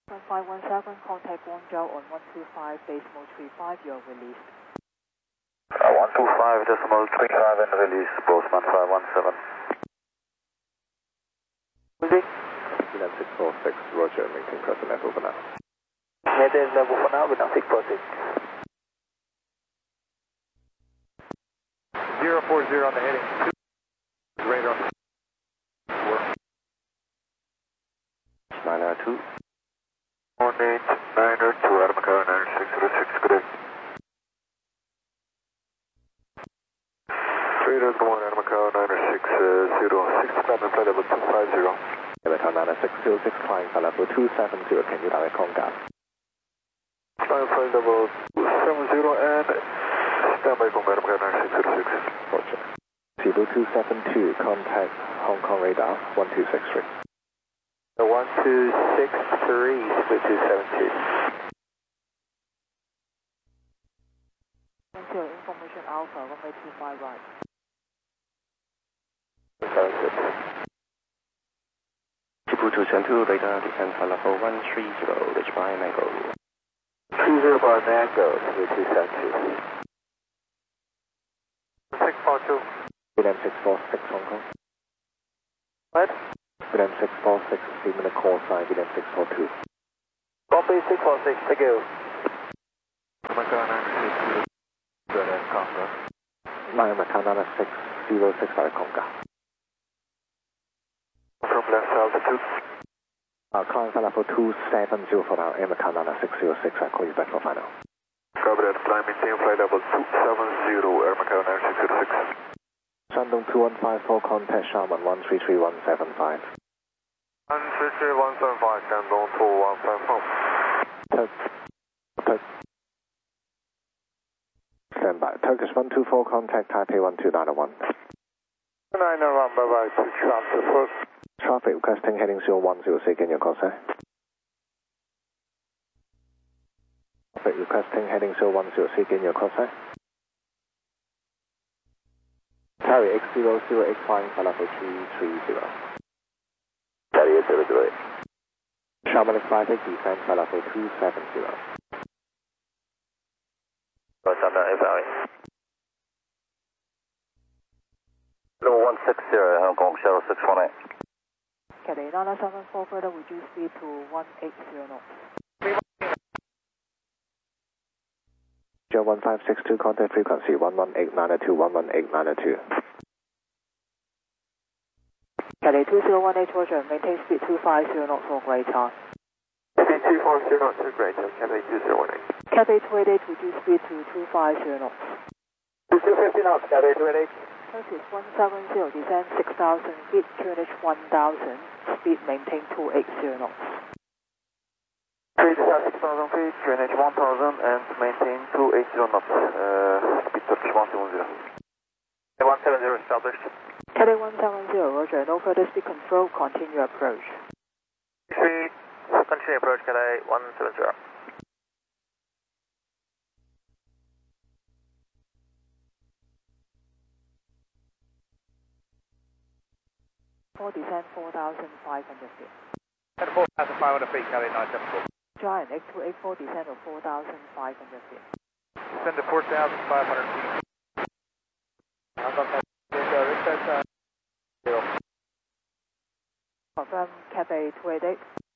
517, contact Guangzhou on 125.35, you're released. 125.35 and release, Postman 517. Moving. 646, Roger, maintain present level for now. Maintain level for now, with 646. 040 on the heading, 2, radar. 902. 18902, Armco 9606, good day. Radar, good morning, Armco 9606, flight level 250. Avatar 9606, flying flight level 270, can you direct Congas? Flight level 270 and standby Congas, Armco 9606. Roger. Cebu 272, contact Hong Kong radar 1263. 1263, split 272. Information Alpha, 1825 right. 276. Cebu 272, radar descend flight level 130, reach by Mango. 20 bar Mango, split 272. 642. William 646, Hong Kong. What? William 646, statement of call sign, William 642. Bombay 646, thank you. Armco 9606, good day, Congas. Line Macana 606, direct Congas. From left altitude. Client flight level 270 for now, Macana 606, I'll call you back for final. Copy that, fly maintain flight level 270, Armco 9606. Shandong 2154, contact Sharman 133175. 133175, Shandong 2154. Stand by. Turkish 124, contact Taipei 12901. 901, bye-bye, to transfer first. Traffic requesting heading 0106, can you call, sir? Traffic requesting heading 0106, can you call, sir? Carry X008, flying flight level 330. Carry 808. Sharman flight descend flight level 270. Roger, FRA. Level 160, Hong Kong, Shuttle 618. Cathay 974, further reduce speed to 180 knots. 1562, contact frequency 11892, 11892. Cathay 2018, Roger, maintain speed 250 knots or greater. Speed 240 knots to greater, Cathay 2018. Cathay 288, reduce speed to 250 knots. 250 knots, Cathay 288. Turkish 170, descend 6000 feet, QNH 1000, speed maintain 280 knots. Speed 6,000 feet, QNH 1000 and maintain 280 knots, speed Turkish 170. 170 established. Cathay 170, Roger, no further speed control, continue approach. Speed, continue approach, Cathay 170. For descend 4,500 feet. 4,500 feet, Cathay 974. Giant X284, descend of 4,500 feet. Descend to 4,500 feet. Confirm Cathay 288.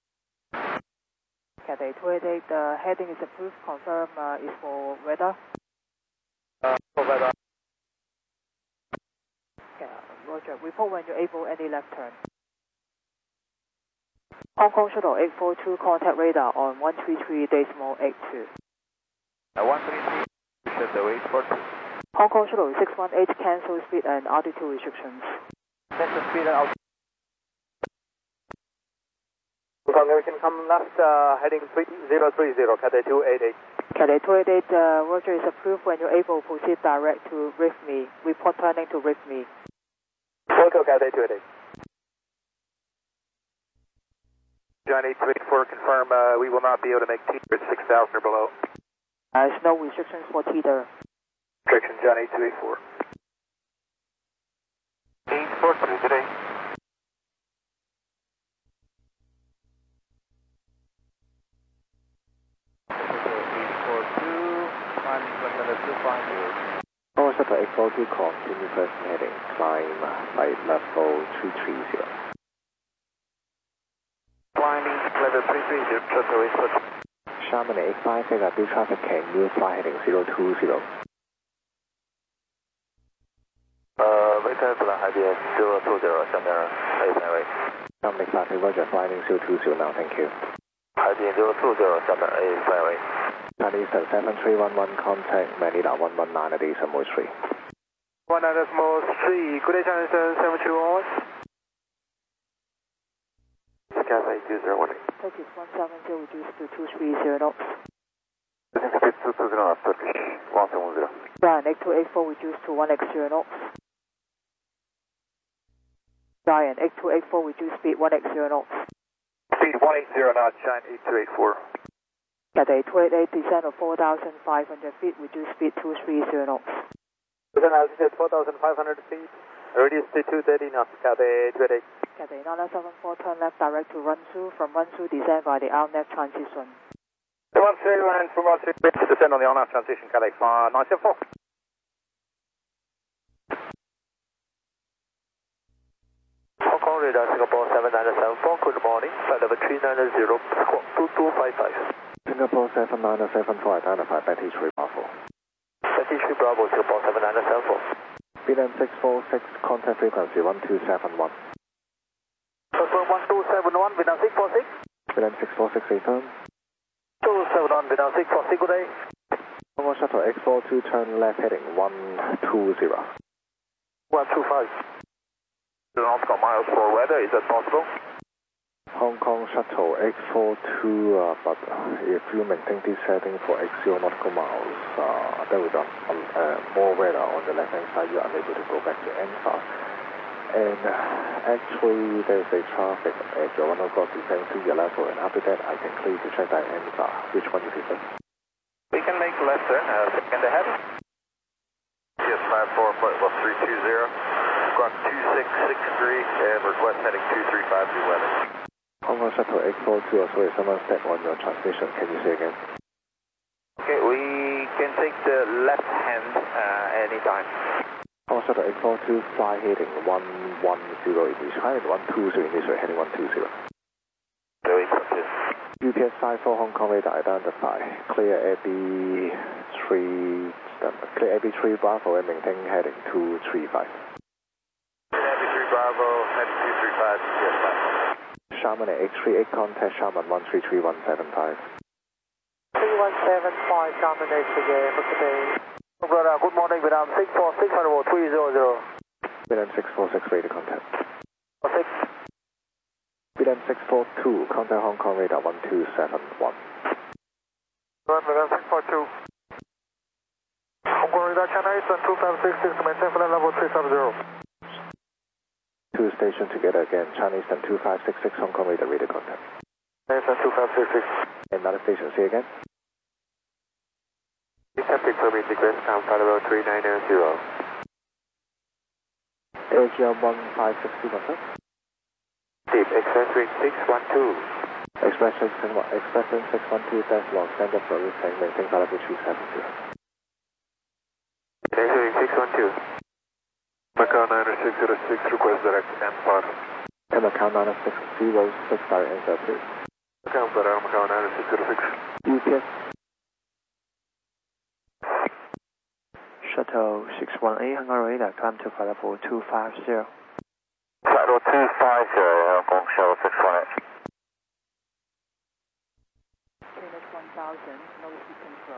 Cathay 288, the heading is approved. Confirm is for weather. For weather. Okay, Roger. Report when you're able, any left turn. Hong Kong Shuttle 842, contact radar on 133.82. 133, Shuttle 842. Hong Kong Shuttle 618, cancel speed and altitude restrictions. Cancel speed and altitude. American come left, heading 3030, Cathay 288. Cathay 288, Roger is approved. When you're able, proceed direct to RIFME. Report turning to RIFME. Welcome, Cathay 288. John 824, confirm we will not be able to make T at 6,000 or below. There's no restrictions for teeter. Restriction, John 8284. 843 today. level 250. Power Shuttle X42 continue first heading, climb flight level 230. Climbing level 330, Shuttle X42. Xiamen 85 take up traffic, can you fly heading 020? Victor 本来海边020，下面A5。 Xiamen 85 take Roger, flying 020 now, thank you. 海边040，下面A5。 Chinese 7311 contact Manila 119 at Decimal 3. 119.3, good day Chinese 721. Cathay 2018. Turkish 170 reduced to 230 knots. Speed 220 knots, Turkish 170. Giant 8284 reduced to 1x0 knots. Giant 8284 reduced speed 1x0 knots. Speed 180 knots, Giant 8284. Cathay 288 descent of 4,500 feet, reduced speed 230 knots. Within altitude 4,500 feet, radius 230 knots, Cathay 288. Cathay 974 turn left direct to Runsu, from Runsu descend via the RNAV transition. 130 and from 130, descend on the on-off transition, Cathay 974. Hong Kong radar Singapore 7974, good morning, flight level 390, squawk 2255. Singapore 7974, identify Betty 3 Bravo. Betty 3 Bravo, Singapore 7974. BLM 646, contact frequency 1271. Confirm 1271, Vietnam 646. BLM 646, return. 271, Vietnam 646, good day. Power Shuttle X42, turn left heading 120. 125. Nautical miles for weather, is that possible? Hong Kong Shuttle X42, but if you maintain this setting for X0 nautical miles, there will be more weather on the left-hand side, you are unable to go back to Anfa. And actually, there is a traffic at your 1 o'clock descent to your level, and after that, I can clear to check that Anfa. Which one you prefer? We can make left turn, second ahead. Yes, 54, flight level 320, squawk 2663, and request heading 235 due weather. Hong Kong Shuttle X42, sorry, someone stepped on your transmission. Can you say again? Okay, we can take the left hand anytime. Hong Kong Shuttle X42, fly heading 110 English, high 120 English, heading 120. Very good. UPS 54 Hong Kong radar identify. Clear AB3 Bravo and maintain heading 235. AB3 Bravo, heading 235, yes, 5. Xiamen at 838, contact Xiamen 133175. 3175, Xiamen 838, okay. Good morning, Vietnam 646, 300. Vietnam 646, radio contact. 6. Vietnam 642, contact Hong Kong radar 1271. Vietnam 642. Hong Kong radar China Eastern 2566, maintain flight level 370. Two stations together again, China Eastern 2566, Hong Kong radar contact. Eastern 2566. Another station, say again. Traffic permit request, flight level 3990. Asia 1560, what's up? Deep, Express Ring 612. Express 612, that's long, stand up for route, maintain flight level 370. Express Ring 612. Macau 9606, request direct Anfa. And Macau 9606, direct answer, please. Macau 9606. UPS. Shuttle 618, Hong Kong radar, climb to flight level 250. Flight level 250, Hong Kong Shuttle 618. QNH 1000, no speed control.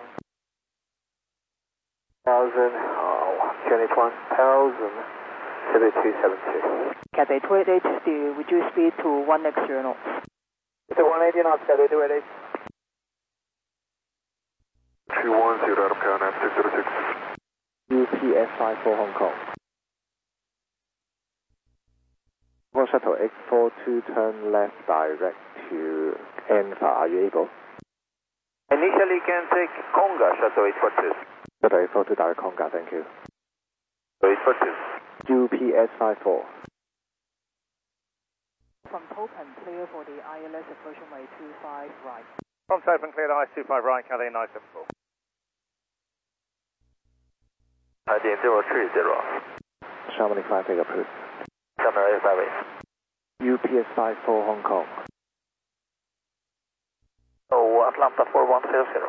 1000, QNH 1000, Civic 272. Cathay 288 still reduce speed to 1x0 knots. It's a 180 knots, Cathay 288. 210 out of Macau 9606. UPS 54 Hong Kong. Hong Kong Shuttle X42, turn left direct to Anfa. Are you able? Initially can take Konga, Shuttle 842. Shuttle X42, direct Konga, thank you. 842. UPS 54. From Topan, clear for the ILS approach runway 25 right. From Topan, clear to IS-25 right, Cathay 974. Heading 030. Chamonix 58 approved. Chamonix 58. UPS 54 Hong Kong. Oh, Atlanta 4100.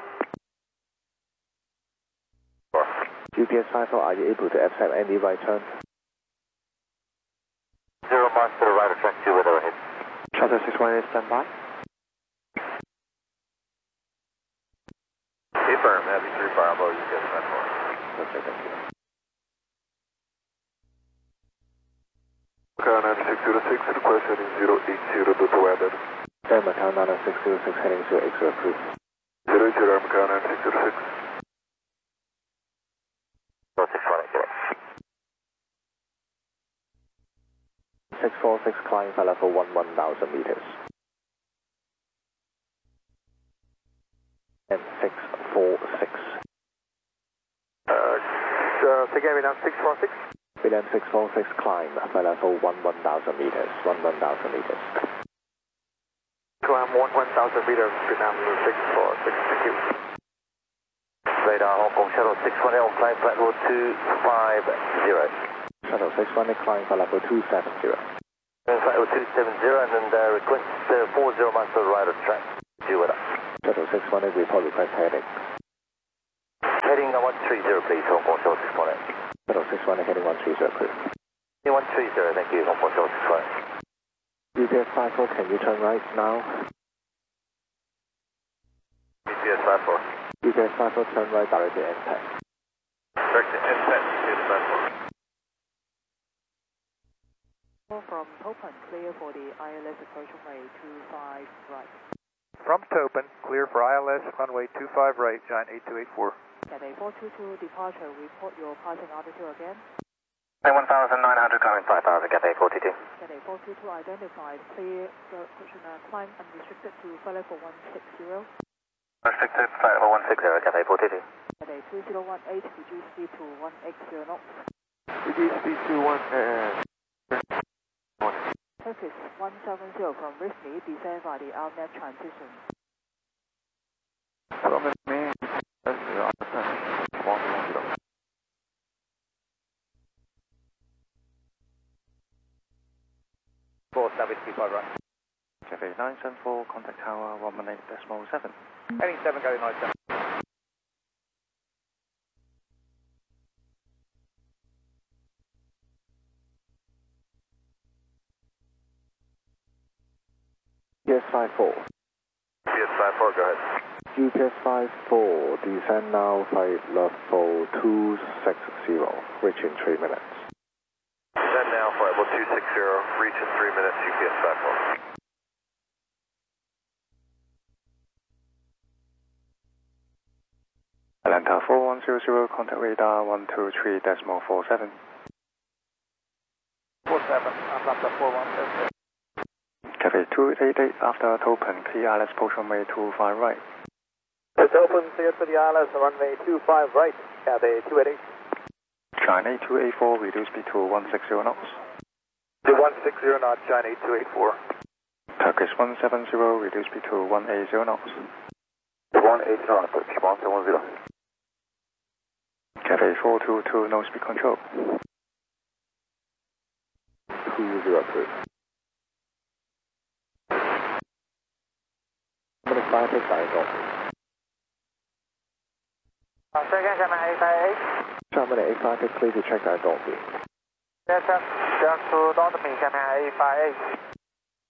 UPS 54, are you able to accept any right turn? 0 miles to the right of track 2 with overhead. Shuttle 618 standby. Confirm, heavy 3 Bravo, UPS 54. Okay, thank you. Macau 9606, request heading 080 due to weather. Air Macau 9606 heading 080 approved. 080 Air Macau 9606. 646 climb for level 11,000 meters. And 646. Again, we down 646. William 646 climb for level 11,000 meters. 11,000 meters. Climb 11,000 meters, Vietnam 646, thank you. Radar Hong Kong Shuttle 618 on climb flight level 250. Shuttle 618 climb for level 270. Flight level 270 and then request 40 miles to the right of track 2 with us. Shuttle 618 report request heading. Heading 130 please, Hong Kong Shuttle 618. Shuttle 618 heading 130 approved. 130, thank you, Hong Kong Shuttle 618. UPS 54, can you turn right now? UPS 54. UPS 54, turn right directly to NPAC. Direct to NPAC, UPS 54. From Topan, clear for the ILS approach runway 25 right. From Topan, clear for ILS, runway 25 right, Giant 8284. Cathay 422 departure, report your passing altitude again. 1900 coming 5000, Cathay 422. Cathay 422 identified, clear climb unrestricted to flight level 160. Restricted flight level 160, Cathay 422. Cathay 2018, reduce speed to 180 knots. Reduce speed to 1. Turkish 170 from Risney, descend by the outnet transition. From the main, 475 right. Cathay 974, contact tower 118.7. Heading 7, going 97. UPS 54. UPS 54, go ahead. UPS 54, descend now flight level 260, reach in 3 minutes. Descend now, flight level 260, reach in 3 minutes, UPS 54. Atlanta 4100, contact radar 123.47. 47, Atlanta 410. Cathay 288 after Topan, clear ILS approach runway 25 right. It's open, cleared for the ILS, runway 25 right, Cathay 288. Giant 8284, reduce speed to 160 knots. To 160 knots, Giant 8284. Turkish 170, reduce speed to 180 knots. 180 knots, 170. Cathay 422, no speed control. 20 approved. Chamonix 56 direct Dolphin. Say again, Chamonix 858. Chamonix 856, clear to check direct Dolphin. Yes, sir. Just to Dolphin, Chamonix 858.